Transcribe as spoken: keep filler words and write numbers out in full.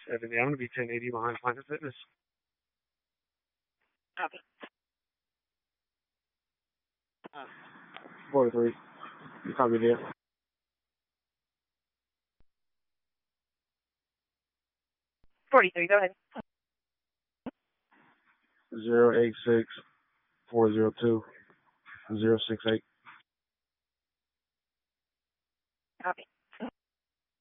Evan, yeah, I'm going to be ten eighty behind Planet Fitness. Copy. Uh, forty-three. Copy there. forty-three, go ahead. zero eight six four zero two zero six eight. Copy.